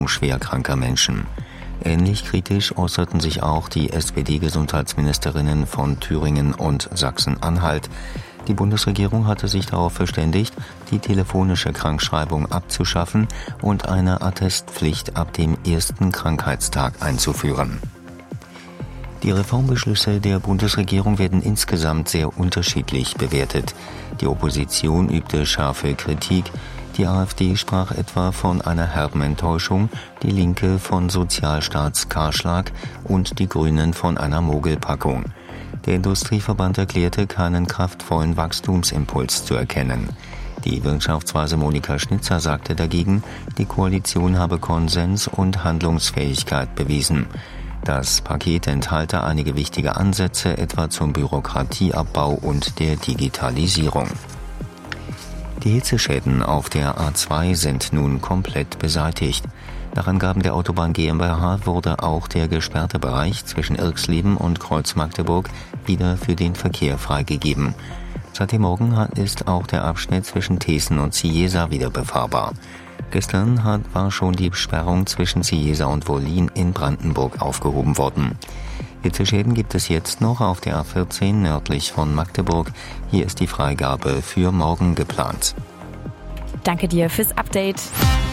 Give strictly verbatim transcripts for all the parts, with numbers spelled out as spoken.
schwerkranker Menschen. Ähnlich kritisch äußerten sich auch die S P D-Gesundheitsministerinnen von Thüringen und Sachsen-Anhalt. Die Bundesregierung hatte sich darauf verständigt, die telefonische Krankschreibung abzuschaffen und eine Attestpflicht ab dem ersten Krankheitstag einzuführen. Die Reformbeschlüsse der Bundesregierung werden insgesamt sehr unterschiedlich bewertet. Die Opposition übte scharfe Kritik. Die AfD sprach etwa von einer herben Enttäuschung, die Linke von Sozialstaatskahlschlag und die Grünen von einer Mogelpackung. Der Industrieverband erklärte, keinen kraftvollen Wachstumsimpuls zu erkennen. Die Wirtschaftsweise Monika Schnitzer sagte dagegen, die Koalition habe Konsens und Handlungsfähigkeit bewiesen. Das Paket enthalte einige wichtige Ansätze, etwa zum Bürokratieabbau und der Digitalisierung. Die Hitzeschäden auf der A zwei sind nun komplett beseitigt. Nach Angaben der Autobahn GmbH wurde auch der gesperrte Bereich zwischen Irxleben und Kreuz-Magdeburg wieder für den Verkehr freigegeben. Seit dem Morgen ist auch der Abschnitt zwischen Thesen und Cieza wieder befahrbar. Gestern hat, war schon die Sperrung zwischen Cieza und Wollin in Brandenburg aufgehoben worden. Hitzeschäden gibt es jetzt noch auf der A vierzehn nördlich von Magdeburg. Hier ist die Freigabe für morgen geplant. Danke dir fürs Update.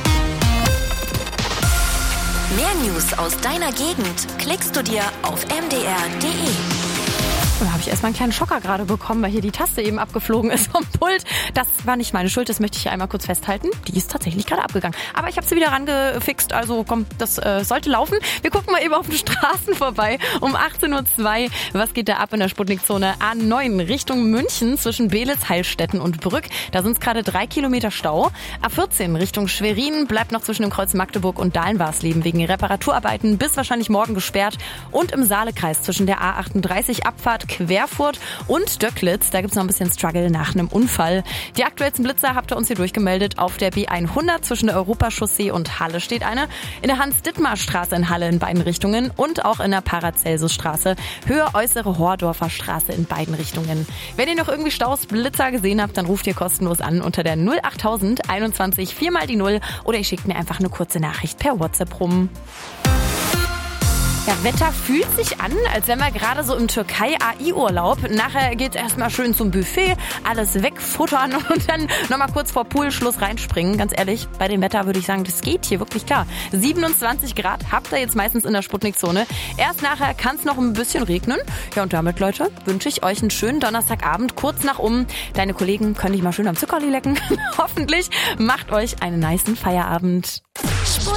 Mehr News aus deiner Gegend klickst du dir auf m d r punkt d e. Da habe ich erstmal einen kleinen Schocker gerade bekommen, weil hier die Taste eben abgeflogen ist vom Pult. Das war nicht meine Schuld, das möchte ich hier einmal kurz festhalten. Die ist tatsächlich gerade abgegangen. Aber ich habe sie wieder rangefixt, also komm, das äh, sollte laufen. Wir gucken mal eben auf den Straßen vorbei um achtzehn Uhr zwei. Was geht da ab in der Sputnik-Zone A neun Richtung München zwischen Belitz, Heilstätten und Brück? Da sind es gerade drei Kilometer Stau. A vierzehn Richtung Schwerin bleibt noch zwischen dem Kreuz Magdeburg und Dahlenwarsleben wegen Reparaturarbeiten bis wahrscheinlich morgen gesperrt. Und im Saalekreis zwischen der A achtunddreißig Abfahrt Querfurt und Döcklitz. Da gibt es noch ein bisschen Struggle nach einem Unfall. Die aktuellsten Blitzer habt ihr uns hier durchgemeldet. Auf der B hundert zwischen der Europachaussee und Halle steht eine. In der Hans-Dittmar-Straße in Halle in beiden Richtungen und auch in der Paracelsus-Straße. Höhe Äußere Hordorfer Straße in beiden Richtungen. Wenn ihr noch irgendwie Staus, Blitzer gesehen habt, dann ruft ihr kostenlos an unter der null achttausend einundzwanzig vier mal die null oder ihr schickt mir einfach eine kurze Nachricht per WhatsApp rum. Ja, Wetter fühlt sich an, als wären wir gerade so im Türkei-A I-Urlaub. Nachher geht's erstmal schön zum Buffet, alles wegfuttern und dann nochmal kurz vor Poolschluss reinspringen. Ganz ehrlich, bei dem Wetter würde ich sagen, das geht hier wirklich klar. siebenundzwanzig Grad habt ihr jetzt meistens in der Sputnik-Zone. Erst nachher kann es noch ein bisschen regnen. Ja, und damit, Leute, wünsche ich euch einen schönen Donnerstagabend, kurz nach um. Deine Kollegen können dich mal schön am Zuckerli lecken. Hoffentlich macht euch einen nicen Feierabend.